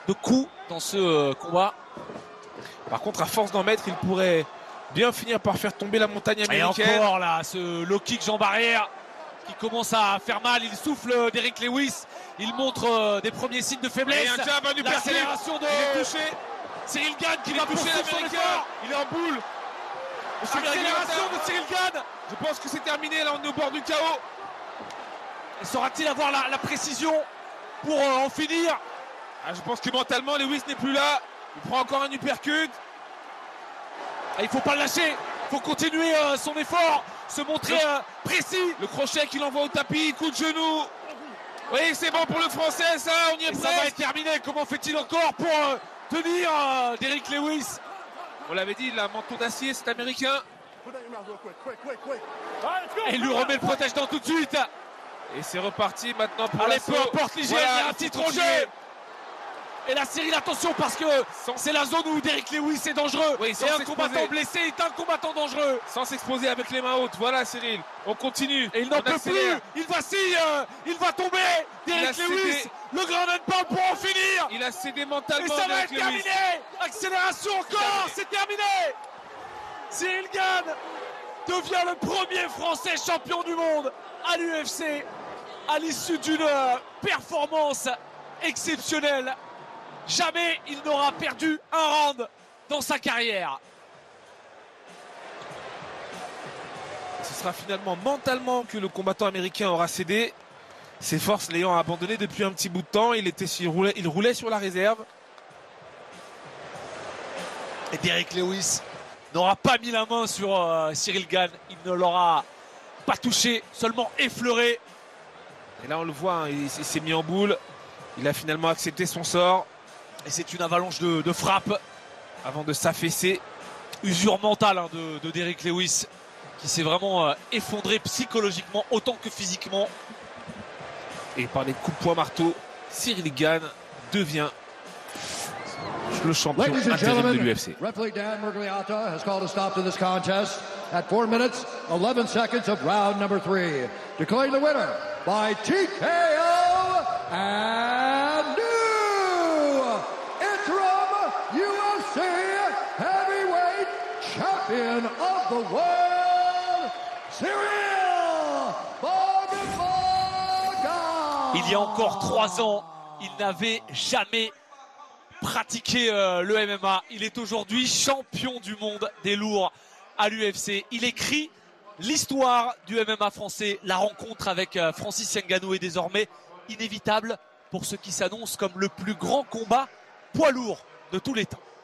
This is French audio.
de coups dans ce combat. Par contre, à force d'en mettre, il pourrait bien finir par faire tomber la montagne américaine. Et encore là, ce low kick Jean Barrière qui commence à faire mal. Il souffle Derrick Lewis. Il montre des premiers signes de faiblesse. L'accélération de Cyril Gane qui va toucher l'Américain. Il est en boule. Accélération de Cyril Gane. Je pense que c'est terminé. Là, on est au bord du chaos. Et saura-t-il avoir la précision pour en finir? Je pense que mentalement, Lewis n'est plus là. Il prend encore un uppercut. Il ne faut pas le lâcher. Il faut continuer son effort. Se montrer précis. Le crochet qu'il envoie au tapis. Coup de genou. Oui, c'est bon pour le français, ça. On y est presque. Ça va être terminé. Comment fait-il encore pour tenir Derrick Lewis? On l'avait dit, il a un manteau d'acier, cet américain. Et il lui remet le protège-dents tout de suite. Et c'est reparti maintenant pour l'assaut. Peu importe l'hygiène, il y a un titre en jeu. Et là, Cyril, attention, parce que c'est la zone où Derrick Lewis est dangereux. Oui, et un combattant blessé est un combattant dangereux. Sans s'exposer avec les mains hautes. Voilà, Cyril. On continue. Et il n'en peut plus. Il vacille. Il va tomber. Derrick Lewis, le grand endpoint pour en finir. Il a cédé mentalement. Et ça va être terminé. Accélération encore. C'est terminé. Cyril Gane devient le premier Français champion du monde à l'UFC à l'issue d'une performance exceptionnelle. Jamais il n'aura perdu un round dans sa carrière. Ce sera finalement mentalement que le combattant américain aura cédé. Ses forces l'ayant abandonné depuis un petit bout de temps. Il roulait sur la réserve. Et Derrick Lewis n'aura pas mis la main sur Cyril Gane. Il ne l'aura pas touché, seulement effleuré. Et là on le voit, hein, il s'est mis en boule. Il a finalement accepté son sort. Et c'est une avalanche de frappes avant de s'affaisser. Usure mentale de Derrick Lewis qui s'est vraiment effondré psychologiquement autant que physiquement. Et par les coups de poing marteau, Cyril Gane devient le champion intérim de l'UFC. Referee Dan Miragliotta has called a stop to this contest at 4 minutes, 11 seconds of round number 3. Declaring the winner by TKO and UFC heavyweight champion of the world, Cyril Bagboga. Il y a encore 3 ans, il n'avait jamais pratiqué le MMA. Il est aujourd'hui champion du monde des lourds à l'UFC. Il écrit l'histoire du MMA français. La rencontre avec Francis Ngannou est désormais inévitable pour ce qui s'annonce comme le plus grand combat poids lourd de tous les temps.